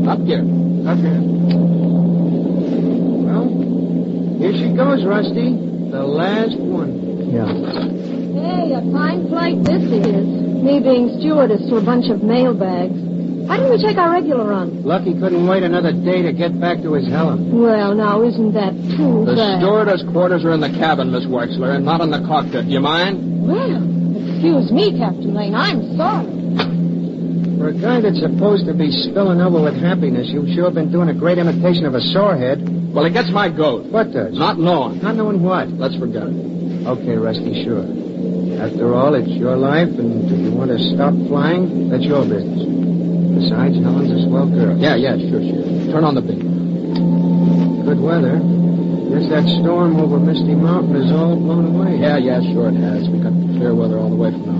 Up here. Okay. Well, here she goes, Rusty. The last one. Yeah. Hey, a fine flight this is. Me being stewardess to a bunch of mail bags. Why didn't we take our regular run? Lucky couldn't wait another day to get back to his Helen. Well, now, isn't that too The bad? stewardess quarters are in the cabin, Miss Wexler, and not in the cockpit. You mind? Well, excuse me, Captain Lane. I'm sorry. For a guy that's supposed to be spilling over with happiness, you've sure been doing a great imitation of a sorehead. Well, it gets my goat. What does? Not knowing. Not knowing what? Let's forget it. Okay, Rusty, sure. After all, it's your life, and if you want to stop flying, that's your business. Besides, Helen's a swell girl. Yeah, sure. Turn on the beam. Good weather. Guess that storm over Misty Mountain is all blown away. Yeah, sure it has. We got clear weather all the way from now